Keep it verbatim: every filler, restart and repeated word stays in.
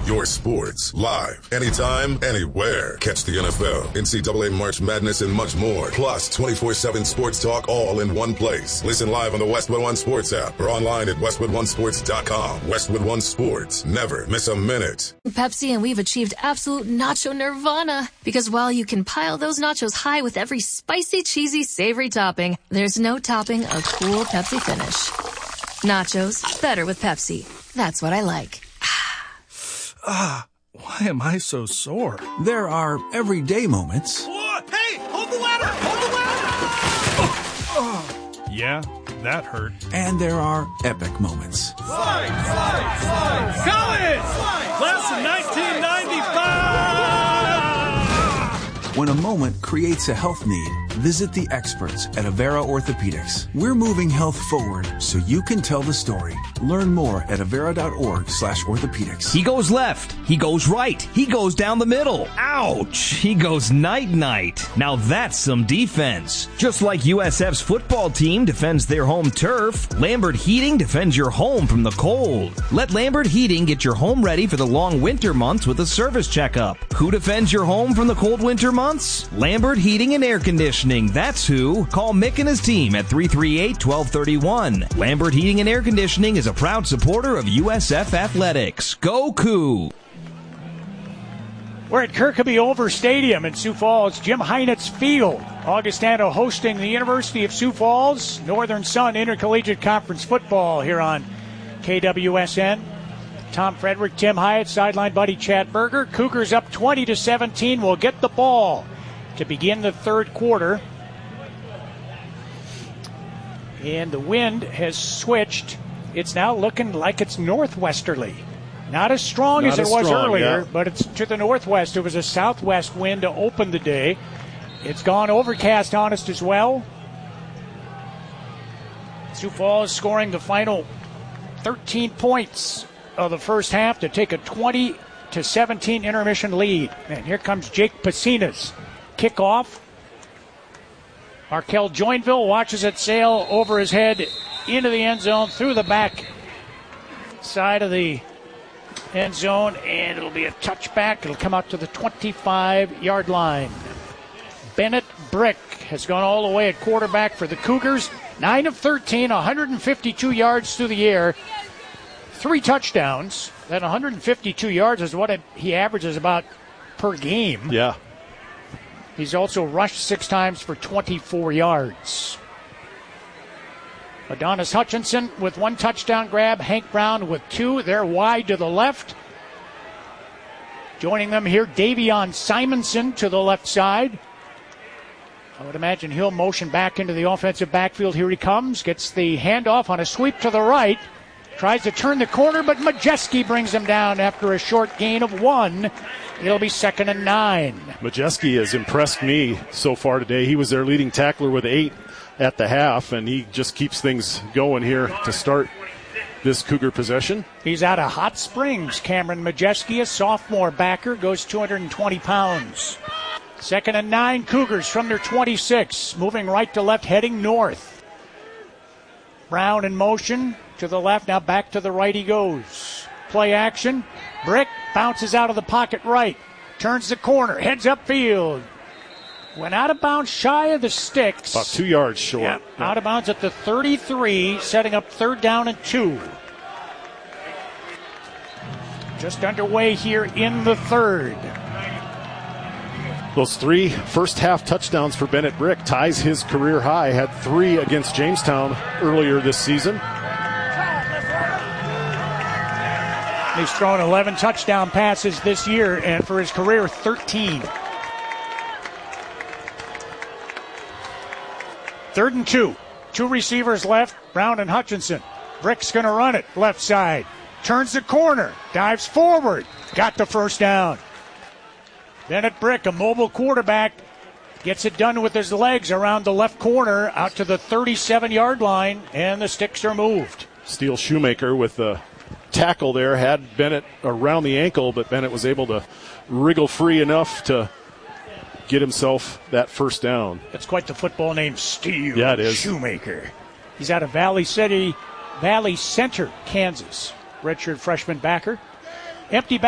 your sports, live, anytime, anywhere. Catch the N F L, N C double A March Madness, and much more. Plus, twenty-four seven sports talk all in one place. Listen live on the Westwood One Sports app or online at westwood one sports dot com. Westwood One Sports. Never miss a minute. Pepsi and we've achieved absolute nacho nirvana. Because while you can pile those nachos high with every spicy, cheesy, savory topping, there's no topping a cool Pepsi finish. Nachos, better with Pepsi. That's what I like. Ah, why am I so sore? There are everyday moments. Whoa, hey, hold the ladder! Hold the ladder! Oh, oh. Yeah, that hurt. And there are epic moments. Slide, slide, slide! College! Slide, Class of nineteen ninety-five! When a moment creates a health need, visit the experts at Avera Orthopedics. We're moving health forward so you can tell the story. Learn more at avera.org slash orthopedics. He goes left. He goes right. He goes down the middle. Ouch. He goes night-night. Now that's some defense. Just like U S F's football team defends their home turf, Lambert Heating defends your home from the cold. Let Lambert Heating get your home ready for the long winter months with a service checkup. Who defends your home from the cold winter months? Lambert Heating and Air Conditioning. That's who. Call Mick and his team at three three eight, one two three one. Lambert Heating and Air Conditioning is a proud supporter of U S F Athletics. Go Coup! We're at Kirkby Over Stadium in Sioux Falls, Jim Heinitz Field. Augustana hosting the University of Sioux Falls. Northern Sun Intercollegiate Conference football here on K W S N. Tom Frederick, Tim Hyatt, sideline buddy Chad Berger. Cougars up twenty to seventeen. Will get the ball to begin the third quarter. And the wind has switched. It's now looking like it's northwesterly. Not as strong Not as it as was strong, earlier, yeah. but it's to the northwest. It was a southwest wind to open the day. It's gone overcast on us as well. Sioux Falls scoring the final thirteen points of the first half to take a twenty to seventeen intermission lead. And here comes Jake Pacina's kickoff. Markel Joinville watches it sail over his head into the end zone through the back side of the end zone, and it'll be a touchback. It'll come out to the twenty-five-yard line. Bennett Brick has gone all the way at quarterback for the Cougars. nine of thirteen, one hundred fifty-two yards through the air. Three touchdowns. That one hundred fifty-two yards is what it, he averages about per game. Yeah. He's also rushed six times for twenty-four yards. Adonis Hutchinson with one touchdown grab. Hank Brown with two. They're wide to the left. Joining them here, Davion Simonson to the left side. I would imagine he'll motion back into the offensive backfield. Here he comes. Gets the handoff on a sweep to the right. Tries to turn the corner, but Majeski brings him down after a short gain of one. It'll be second and nine. Majeski has impressed me so far today. He was their leading tackler with eight at the half, and he just keeps things going here to start this Cougar possession. He's out of Hot Springs. Cameron Majeski, a sophomore backer, goes two hundred twenty pounds. Second and nine, Cougars from their twenty-six. Moving right to left, heading north. Brown in motion. To the left, now back to the right he goes. Play action. Brick bounces out of the pocket right. Turns the corner, heads upfield. Went out of bounds shy of the sticks. About two yards short. Yeah, yeah. Out of bounds at the thirty-three, setting up third down and two. Just underway here in the third. Those three first half touchdowns for Bennett Brick ties his career high. Had three against Jamestown earlier this season. He's thrown eleven touchdown passes this year, and for his career, thirteen. Third and two. Two receivers left, Brown and Hutchinson. Brick's going to run it, left side. Turns the corner, dives forward. Got the first down. Bennett Brick, a mobile quarterback, gets it done with his legs around the left corner out to the thirty-seven-yard line, and the sticks are moved. Steel Shoemaker with the tackle there had Bennett around the ankle, but Bennett was able to wriggle free enough to get himself that first down. That's quite the football name, Steel yeah, it is. Shoemaker. He's out of Valley City, Valley Center, Kansas. Redshirt freshman backer. Empty back.